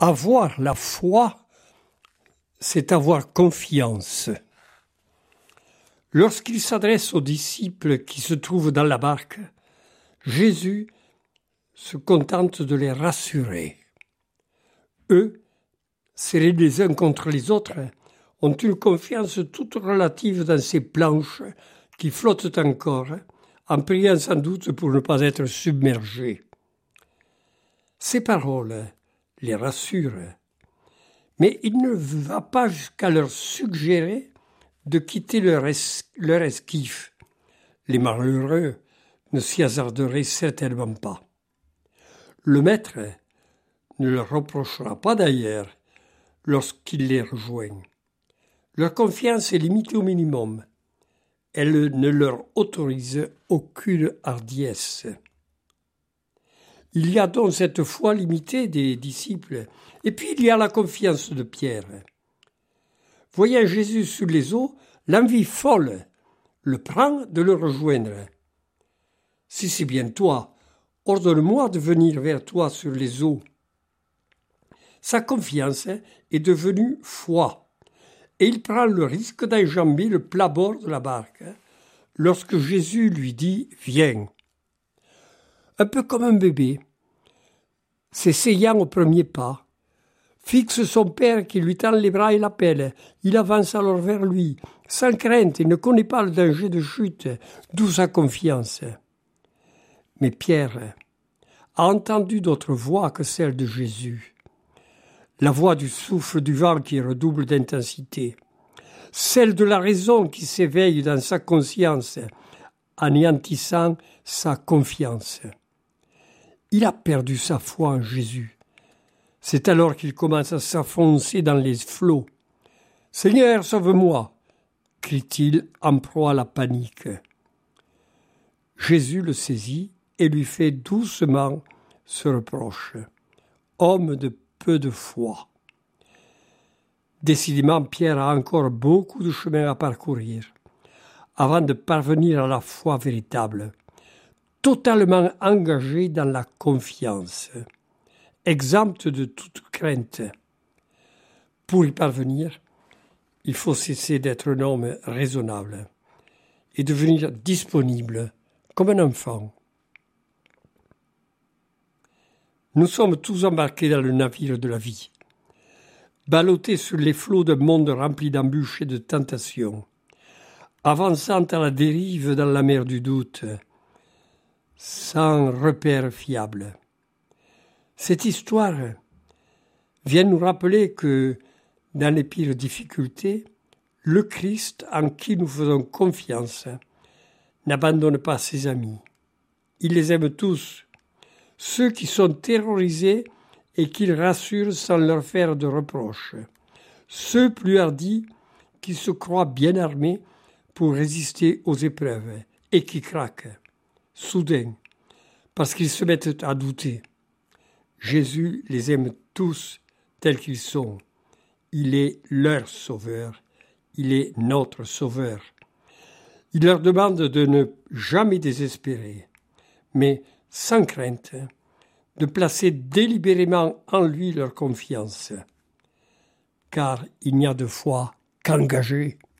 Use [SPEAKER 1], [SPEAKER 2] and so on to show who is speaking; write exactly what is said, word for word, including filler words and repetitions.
[SPEAKER 1] Avoir la foi, c'est avoir confiance. Lorsqu'il s'adresse aux disciples qui se trouvent dans la barque, Jésus se contente de les rassurer. Eux, serrés les uns contre les autres, ont une confiance toute relative dans ces planches qui flottent encore, en priant sans doute pour ne pas être submergés. Ces paroles les rassurent, mais il ne va pas jusqu'à leur suggérer de quitter leur, es- leur esquif. Les malheureux ne s'y hasarderaient certainement pas. Le maître ne leur reprochera pas d'ailleurs lorsqu'il les rejoint. Leur confiance est limitée au minimum. Elle ne leur autorise aucune hardiesse. Il y a donc cette foi limitée des disciples, et puis il y a la confiance de Pierre. Voyant Jésus sur les eaux, l'envie folle le prend de le rejoindre. « Si c'est bien toi, ordonne-moi de venir vers toi sur les eaux. » Sa confiance est devenue foi, et il prend le risque d'enjamber le plat bord de la barque lorsque Jésus lui dit « Viens ». Un peu comme un bébé, s'essayant au premier pas, fixe son père qui lui tend les bras et l'appelle. Il avance alors vers lui, sans crainte, il ne connaît pas le danger de chute, d'où sa confiance. Mais Pierre a entendu d'autres voix que celle de Jésus. La voix du souffle du vent qui redouble d'intensité, celle de la raison qui s'éveille dans sa conscience, anéantissant sa confiance. Il a perdu sa foi en Jésus. C'est alors qu'il commence à s'enfoncer dans les flots. « Seigneur, sauve-moi !» crie-t-il en proie à la panique. Jésus le saisit et lui fait doucement ce reproche. « Homme de peu de foi !» Décidément, Pierre a encore beaucoup de chemin à parcourir avant de parvenir à la foi véritable, totalement engagé dans la confiance, exempte de toute crainte. Pour y parvenir, il faut cesser d'être un homme raisonnable et devenir disponible comme un enfant. Nous sommes tous embarqués dans le navire de la vie, ballottés sur les flots d'un monde rempli d'embûches et de tentations, avançant à la dérive dans la mer du doute, sans repère fiable. Cette histoire vient nous rappeler que, dans les pires difficultés, le Christ, en qui nous faisons confiance, n'abandonne pas ses amis. Il les aime tous, ceux qui sont terrorisés et qu'il rassure sans leur faire de reproches, ceux plus hardis qui se croient bien armés pour résister aux épreuves et qui craquent, soudain, parce qu'ils se mettent à douter. Jésus les aime tous tels qu'ils sont. Il est leur sauveur. Il est notre sauveur. Il leur demande de ne jamais désespérer, mais sans crainte, de placer délibérément en lui leur confiance. Car il n'y a de foi qu'engagée.